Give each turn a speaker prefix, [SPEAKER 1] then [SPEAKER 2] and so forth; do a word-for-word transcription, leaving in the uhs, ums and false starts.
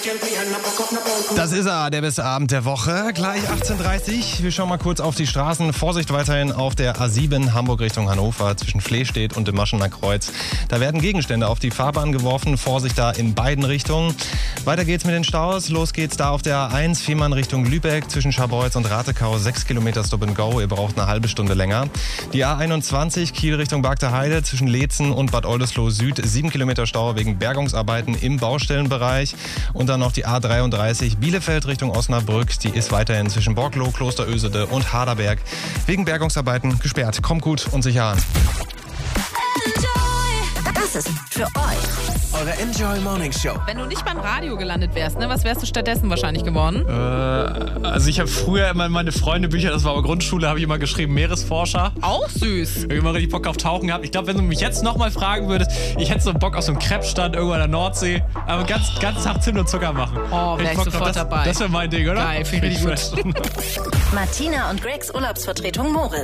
[SPEAKER 1] Das ist er, der beste Abend der Woche. Gleich achtzehn Uhr dreißig. Wir schauen mal kurz auf die Straßen. Vorsicht weiterhin auf der A sieben Hamburg Richtung Hannover zwischen Flehstedt und dem Maschener Kreuz. Da werden Gegenstände auf die Fahrbahn geworfen. Vorsicht da in beiden Richtungen. Weiter geht's mit den Staus. Los geht's da auf der A eins Fehmarn Richtung Lübeck zwischen Scharbeutz und Ratekau. sechs Kilometer Stop and Go. Ihr braucht eine halbe Stunde länger. Die A einundzwanzig Kiel Richtung Bargteheide zwischen Leetzen und Bad Oldesloe Süd. sieben Kilometer Stau wegen Bergungsarbeiten im Baustellenbereich. Und dann noch die A dreiunddreißig Bielefeld Richtung Osnabrück. Die ist weiterhin zwischen Borglow, Klosterösede und Haderberg wegen Bergungsarbeiten gesperrt. Kommt gut und sicher an.
[SPEAKER 2] Das ist für euch
[SPEAKER 3] eure Enjoy Morning Show.
[SPEAKER 4] Wenn du nicht beim Radio gelandet wärst, ne, was wärst du stattdessen wahrscheinlich geworden?
[SPEAKER 5] Äh, also ich habe früher immer in meine Freundebücher, das war aber Grundschule, habe ich immer geschrieben Meeresforscher.
[SPEAKER 4] Auch süß.
[SPEAKER 5] Ich habe immer richtig Bock auf Tauchen gehabt. Ich glaube, wenn du mich jetzt nochmal fragen würdest, ich hätte so Bock auf so einen Krebsstand irgendwo an der Nordsee, aber ganz, ganz Tag Zimt und Zucker machen.
[SPEAKER 4] Oh, wär ich sofort
[SPEAKER 5] das,
[SPEAKER 4] dabei.
[SPEAKER 5] Das wäre mein Ding, oder?
[SPEAKER 4] Geil, finde ich gut.
[SPEAKER 2] Martina und Gregs Urlaubsvertretung Moritz.